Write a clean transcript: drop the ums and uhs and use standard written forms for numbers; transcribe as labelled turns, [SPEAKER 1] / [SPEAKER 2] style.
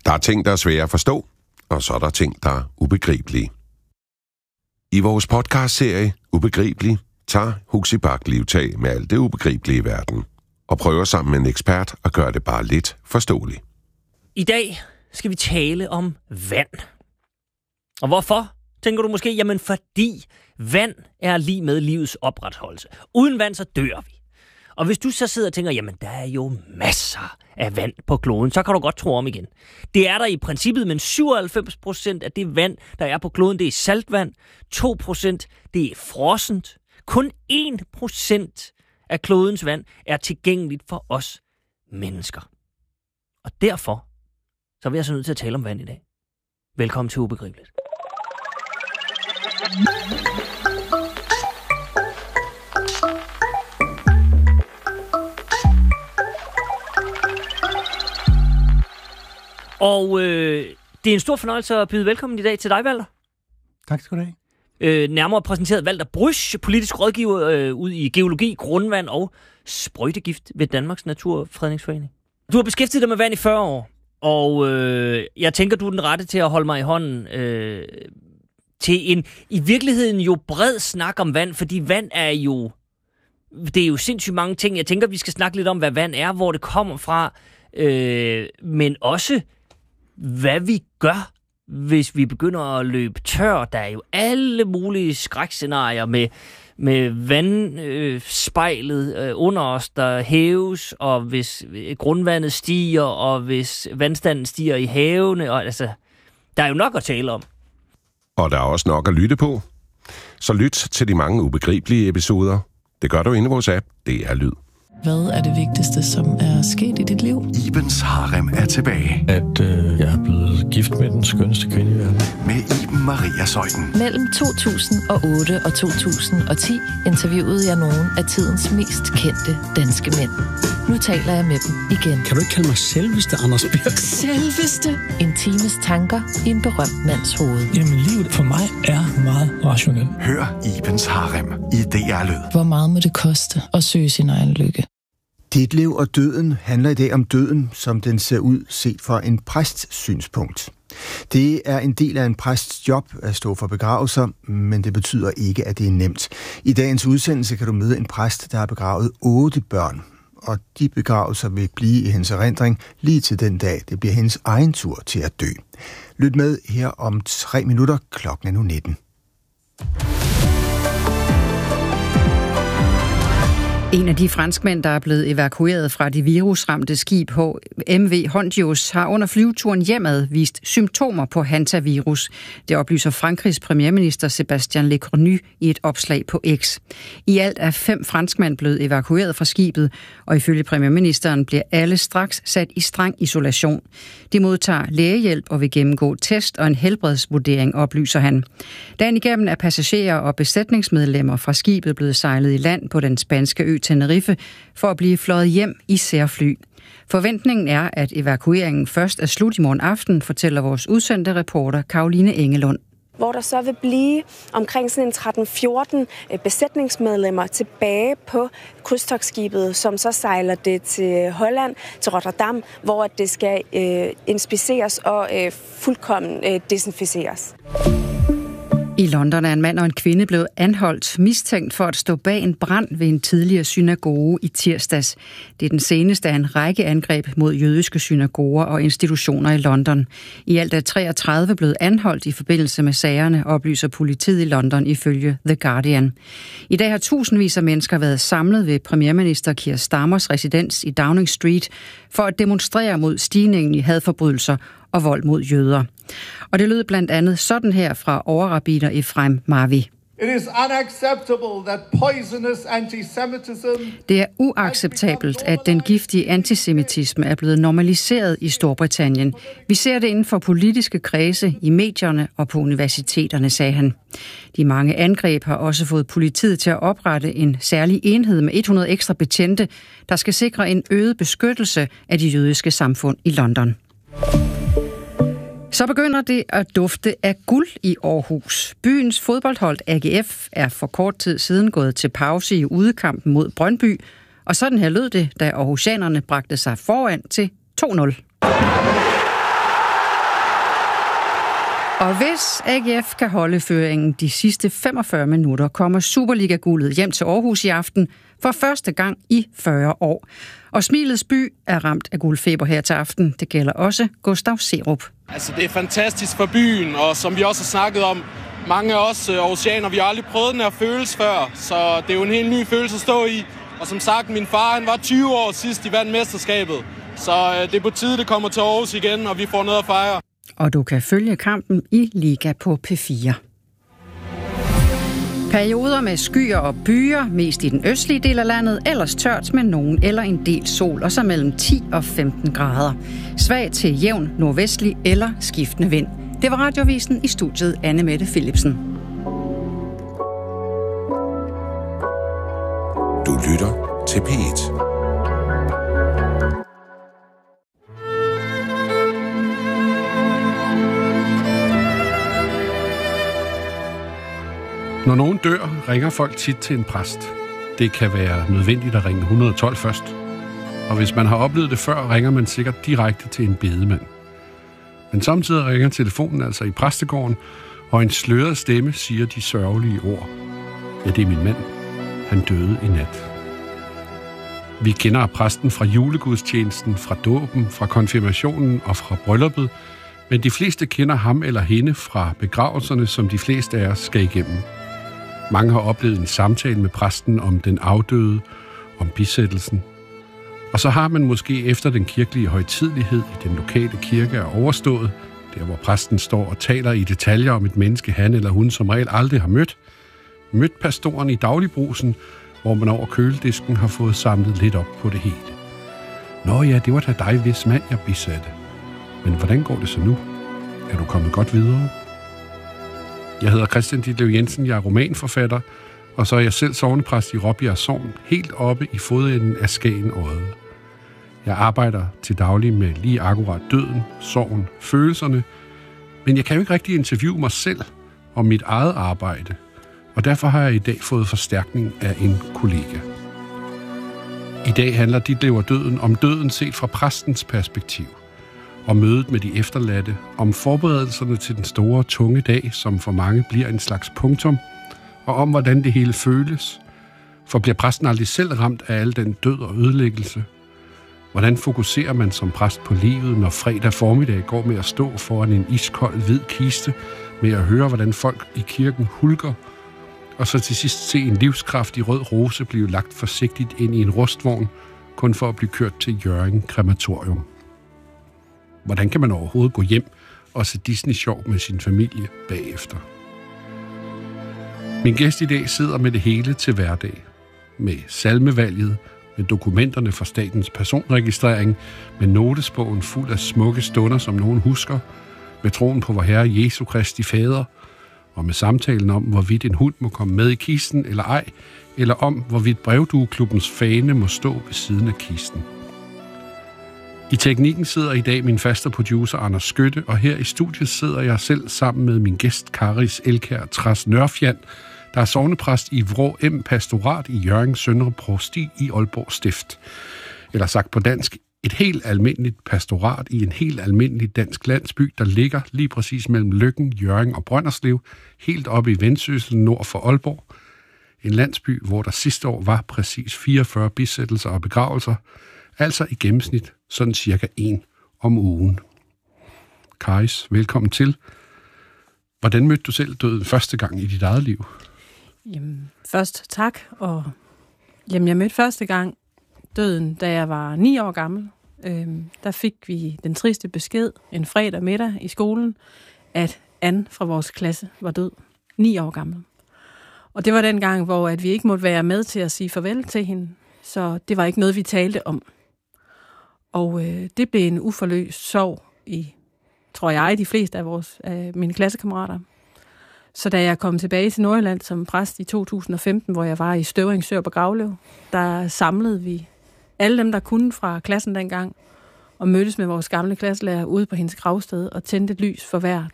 [SPEAKER 1] Der er ting, der er svære at forstå, og så er der ting, der er ubegribelige. I vores podcastserie Ubegribelig tager Huxi Bach livtag med alt det ubegribelige i verden, og prøver sammen med en ekspert at gøre det bare lidt forståeligt.
[SPEAKER 2] I dag skal vi tale om vand. Og hvorfor, tænker du måske? Jamen fordi vand er lige med livets opretholdelse. Uden vand, så dør vi. Og hvis du så sidder og tænker, jamen der er jo masser af vand på kloden, så kan du godt tro om igen. Det er der i princippet, men 97% af det vand, der er på kloden, det er saltvand. 2% det er frossent. Kun 1% af klodens vand er tilgængeligt for os mennesker. Og derfor så er vi altså nødt til at tale om vand i dag. Velkommen til Ubegribeligt. Og det er en stor fornøjelse at byde velkommen i dag til dig, Walter.
[SPEAKER 3] Tak skal du have.
[SPEAKER 2] Nærmere præsenteret Walter Brüsch, politisk rådgiver ud i geologi, grundvand og sprøjtegift ved Danmarks Naturfredningsforening. Du har beskæftiget dig med vand i 40 år, og jeg tænker, du er den rette til at holde mig i hånden til en i virkeligheden jo bred snak om vand, fordi vand er jo, det er jo sindssygt mange ting. Jeg tænker, vi skal snakke lidt om, hvad vand er, hvor det kommer fra, men også hvad vi gør, hvis vi begynder at løbe tør. Der er jo alle mulige skrækscenarier med vandspejlet under os, der hæves, og hvis grundvandet stiger, og hvis vandstanden stiger i havene. Og, altså, der er jo nok at tale om.
[SPEAKER 1] Og der er også nok at lytte på. Så lyt til de mange ubegribelige episoder. Det gør du inde i vores app. Det er Lyd.
[SPEAKER 4] Hvad er det vigtigste, som er sket i dit liv?
[SPEAKER 5] Ibens Harem er tilbage.
[SPEAKER 6] At jeg er blevet gift med den skønneste kvinde i verden.
[SPEAKER 5] Med Iben Maria Zeuthen.
[SPEAKER 4] Mellem 2008 og 2010 interviewede jeg nogle af tidens mest kendte danske mænd. Nu taler jeg med dem igen.
[SPEAKER 7] Kan du ikke kalde mig selveste, Anders Birk?
[SPEAKER 4] Selveste? En times tanker i en berømt mands hoved.
[SPEAKER 7] Jamen, livet for mig er meget rationelt.
[SPEAKER 5] Hør Ibens Harem i DR Lyd.
[SPEAKER 4] Hvor meget må det koste at søge sin egen lykke?
[SPEAKER 3] Dit liv og døden handler i dag om døden, som den ser ud set fra en præsts synspunkt. Det er en del af en præsts job at stå for begravelser, men det betyder ikke, at det er nemt. I dagens udsendelse kan du møde en præst, der har begravet 8 børn. Og de begravelser vil blive i hendes erindring lige til den dag, det bliver hendes egen tur til at dø. Lyt med her om 3 minutter, klokken er nu 19.
[SPEAKER 8] En af de franskmænd, der er blevet evakueret fra det virusramte skib MV Hondius, har under flyveturen hjemad vist symptomer på hantavirus. Det oplyser Frankrigs premierminister Sébastien Lecornu i et opslag på X. I alt er 5 franskmænd blevet evakueret fra skibet, og ifølge premierministeren bliver alle straks sat i streng isolation. De modtager lægehjælp og vil gennemgå test og en helbredsvurdering, oplyser han. Dagen igennem er passagerer og besætningsmedlemmer fra skibet blevet sejlet i land på den spanske ø Tenerife for at blive fløjet hjem i særfly. Forventningen er, at evakueringen først er slut i morgen aften, fortæller vores udsendte reporter Caroline Engelund.
[SPEAKER 9] Hvor der så vil blive omkring sådan en 13-14 besætningsmedlemmer tilbage på krydstogtskibet, som så sejler det til Holland, til Rotterdam, hvor det skal inspiceres og fuldkommen desinficeres.
[SPEAKER 8] I London er en mand og en kvinde blevet anholdt, mistænkt for at stå bag en brand ved en tidligere synagoge i tirsdags. Det er den seneste af en række angreb mod jødiske synagoger og institutioner i London. I alt er 33 blevet anholdt i forbindelse med sagerne, oplyser politiet i London ifølge The Guardian. I dag har tusindvis af mennesker været samlet ved premierminister Keir Starmers residens i Downing Street for at demonstrere mod stigningen i hadforbrydelser og vold mod jøder. Og det lød blandt andet sådan her fra overrabbiner Ephraim Marvi. Det er uacceptabelt, at den giftige antisemitisme er blevet normaliseret i Storbritannien. Vi ser det inden for politiske kredse, i medierne og på universiteterne, sagde han. De mange angreb har også fået politiet til at oprette en særlig enhed med 100 ekstra betjente, der skal sikre en øget beskyttelse af de jødiske samfund i London. Så begynder det at dufte af guld i Aarhus. Byens fodboldhold AGF er for kort tid siden gået til pause i udekampen mod Brøndby, og sådan her lød det, da aarhusianerne bragte sig foran til 2-0. Og hvis AGF kan holde føringen de sidste 45 minutter, kommer Superliga-guldet hjem til Aarhus i aften for første gang i 40 år. Og Smilets by er ramt af guldfeber her til aften. Det gælder også Gustav Serup.
[SPEAKER 10] Altså, det er fantastisk for byen, og som vi også har snakket om, mange af os oceaner, vi har aldrig prøvet den her følelse før, så det er jo en helt ny følelse at stå i. Og som sagt, min far han var 20 år sidst, de vandt mesterskabet, så det er på tide, det kommer til Aarhus igen, og vi får noget at fejre. Og
[SPEAKER 8] du kan følge kampen i Liga på P4. Perioder med skyer og byer, mest i den østlige del af landet, ellers tørt med nogen eller en del sol, og så mellem 10 og 15 grader. Svag til jævn nordvestlig eller skiftende vind. Det var Radioavisen, i studiet Anne Mette Philipsen.
[SPEAKER 1] Du lytter til P1.
[SPEAKER 11] Når nogen dør, ringer folk tit til en præst. Det kan være nødvendigt at ringe 112 først. Og hvis man har oplevet det før, ringer man sikkert direkte til en bedemand. Men samtidig ringer telefonen altså i præstegården, og en sløret stemme siger de sørgelige ord. Ja, det er min mand. Han døde i nat. Vi kender præsten fra julegudstjenesten, fra dåben, fra konfirmationen og fra brylluppet, men de fleste kender ham eller hende fra begravelserne, som de fleste af os skal igennem. Mange har oplevet en samtale med præsten om den afdøde, om bisættelsen. Og så har man måske efter den kirkelige højtidelighed i den lokale kirke er overstået, der hvor præsten står og taler i detaljer om et menneske, han eller hun som regel aldrig har mødt pastoren i dagligbrusen, hvor man over køledisken har fået samlet lidt op på det hele. Nå ja, det var da dig, hvis mand jeg bisatte. Men hvordan går det så nu? Er du kommet godt videre? Jeg hedder Christian Ditlev Jensen, jeg er romanforfatter, og så er jeg selv sognepræst i Råbjerg Sogn, helt oppe i fodenden af Skagen Odde. Jeg arbejder til daglig med lige akkurat døden, sorgen, følelserne, men jeg kan jo ikke rigtig interviewe mig selv om mit eget arbejde, og derfor har jeg i dag fået forstærkning af en kollega. I dag handler Ditlev og døden om døden set fra præstens perspektiv, om mødet med de efterladte, om forberedelserne til den store, tunge dag, som for mange bliver en slags punktum, og om hvordan det hele føles. For bliver præsten aldrig selv ramt af al den død og ødelæggelse? Hvordan fokuserer man som præst på livet, når fredag formiddag går med at stå foran en iskold hvid kiste, med at høre, hvordan folk i kirken hulker, og så til sidst se en livskraftig rød rose blive lagt forsigtigt ind i en rustvogn, kun for at blive kørt til Hjørring Krematorium? Hvordan kan man overhovedet gå hjem og se Disney-sjov med sin familie bagefter? Min gæst i dag sidder med det hele til hverdag. Med salmevalget, med dokumenterne fra Statens Personregistrering, med notesbogen fuld af smukke stunder, som nogen husker, med troen på vor Herre Jesu Kristi Fader, og med samtalen om, hvorvidt en hund må komme med i kisten eller ej, eller om, hvorvidt Brevdueklubbens fane må stå ved siden af kisten. I teknikken sidder i dag min faste producer Anders Skytte, og her i studiet sidder jeg selv sammen med min gæst Karis Elkær Træs Nørfjand, der er sognepræst i Vrå M Pastorat i Hjørring Søndre Provsti i Aalborg Stift. Eller sagt på dansk, et helt almindeligt pastorat i en helt almindelig dansk landsby, der ligger lige præcis mellem Løkken, Hjørring og Brønderslev, helt oppe i Vendsyssel nord for Aalborg. En landsby, hvor der sidste år var præcis 44 bisættelser og begravelser, altså i gennemsnit sådan cirka 1 om ugen. Karis, velkommen til. Hvordan mødte du selv døden første gang i dit eget liv?
[SPEAKER 12] Jamen, først tak. Jeg mødte første gang døden, da jeg var 9 år gammel. Der fik vi den triste besked en fredag middag i skolen, at Anne fra vores klasse var død. 9 år gammel. Og det var den gang, hvor at vi ikke måtte være med til at sige farvel til hende. Så det var ikke noget, vi talte om. Og det blev en uforløst sorg i, tror jeg, de fleste af mine klassekammerater. Så da jeg kom tilbage til Nordjylland som præst i 2015, hvor jeg var i Støvring, Sørup på Gravlev, der samlede vi alle dem, der kunne fra klassen dengang, og mødtes med vores gamle klasselærer ude på hendes gravsted og tændte et lys for hver,